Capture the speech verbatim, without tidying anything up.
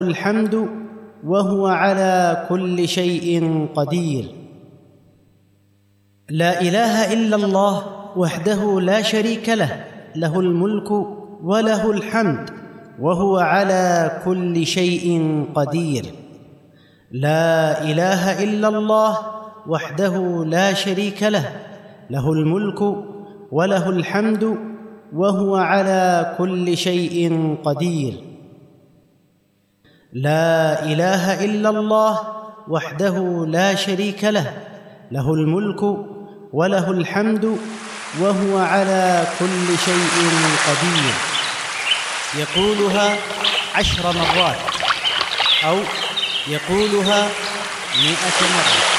الحمد وهو على كل شيء قدير. لا إله إلا الله وحده لا شريك له، له الملك وله الحمد وهو على كل شيء قدير. لا إله إلا الله وحده لا شريك له، له الملك وله الحمد وهو على كل شيء قدير. لا إله إلا الله وحده لا شريك له، له الملك وله الحمد وهو على كل شيء قدير. يقولها عشر مرات أو يقولها مئة مرة.